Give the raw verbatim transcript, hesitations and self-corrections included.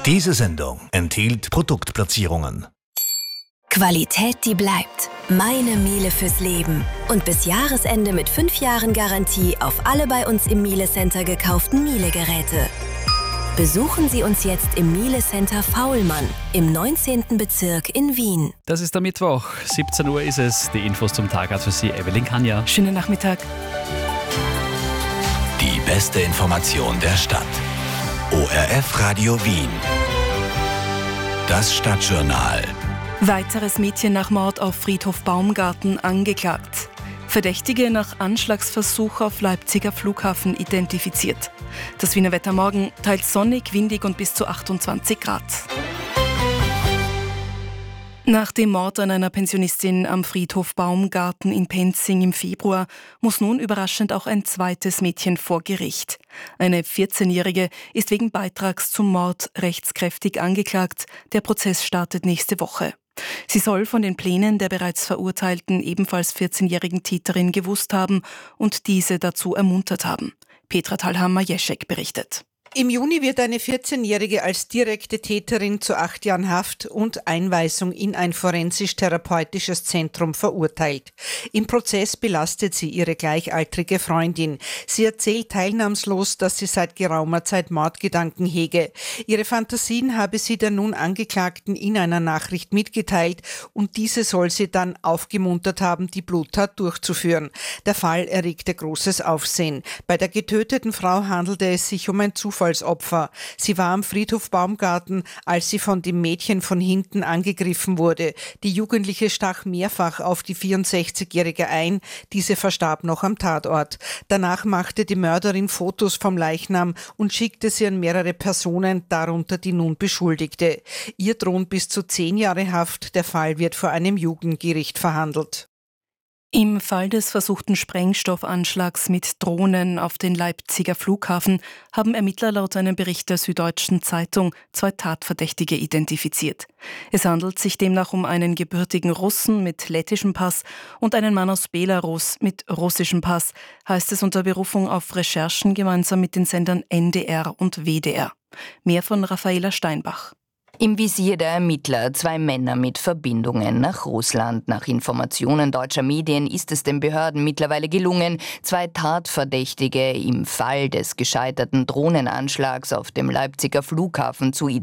Diese Sendung enthielt Produktplatzierungen. Qualität, die bleibt. Meine Miele fürs Leben. Und bis Jahresende mit fünf Jahren Garantie auf alle bei uns im Miele Center gekauften Miele-Geräte. Besuchen Sie uns jetzt im Miele Center Faulmann im neunzehnten Bezirk in Wien. Das ist der Mittwoch, siebzehn Uhr ist es. Die Infos zum Tag hat für Sie Evelyn Kanja. Schönen Nachmittag. Die beste Information der Stadt. O R F Radio Wien. Das Stadtjournal. Weiteres Mädchen nach Mord auf Friedhof Baumgarten angeklagt. Verdächtige nach Anschlagsversuch auf Leipziger Flughafen identifiziert. Das Wiener Wetter morgen teils sonnig, windig und bis zu achtundzwanzig Grad. Nach dem Mord an einer Pensionistin am Friedhof Baumgarten in Penzing im Februar muss nun überraschend auch ein zweites Mädchen vor Gericht. Eine vierzehnjährige ist wegen Beitrags zum Mord rechtskräftig angeklagt. Der Prozess startet nächste Woche. Sie soll von den Plänen der bereits verurteilten, ebenfalls vierzehnjährigen Täterin gewusst haben und diese dazu ermuntert haben. Petra Thalhammer-Jeschek berichtet. Im Juni wird eine vierzehnjährige als direkte Täterin zu acht Jahren Haft und Einweisung in ein forensisch-therapeutisches Zentrum verurteilt. Im Prozess belastet sie ihre gleichaltrige Freundin. Sie erzählt teilnahmslos, dass sie seit geraumer Zeit Mordgedanken hege. Ihre Fantasien habe sie der nun Angeklagten in einer Nachricht mitgeteilt und diese soll sie dann aufgemuntert haben, die Bluttat durchzuführen. Der Fall erregte großes Aufsehen. Bei der getöteten Frau handelte es sich um ein Zufall. Opfer. Sie war am Friedhof Baumgarten, als sie von dem Mädchen von hinten angegriffen wurde. Die Jugendliche stach mehrfach auf die vierundsechzigjährige ein. Diese verstarb noch am Tatort. Danach machte die Mörderin Fotos vom Leichnam und schickte sie an mehrere Personen, darunter die nun Beschuldigte. Ihr drohen bis zu zehn Jahre Haft. Der Fall wird vor einem Jugendgericht verhandelt. Im Fall des versuchten Sprengstoffanschlags mit Drohnen auf den Leipziger Flughafen haben Ermittler laut einem Bericht der Süddeutschen Zeitung zwei Tatverdächtige identifiziert. Es handelt sich demnach um einen gebürtigen Russen mit lettischem Pass und einen Mann aus Belarus mit russischem Pass, heißt es unter Berufung auf Recherchen gemeinsam mit den Sendern N D R und W D R. Mehr von Raffaela Steinbach. Im Visier der Ermittler zwei Männer mit Verbindungen nach Russland. Nach Informationen deutscher Medien ist es den Behörden mittlerweile gelungen, zwei Tatverdächtige im Fall des gescheiterten Drohnenanschlags auf dem Leipziger Flughafen zu identifizieren.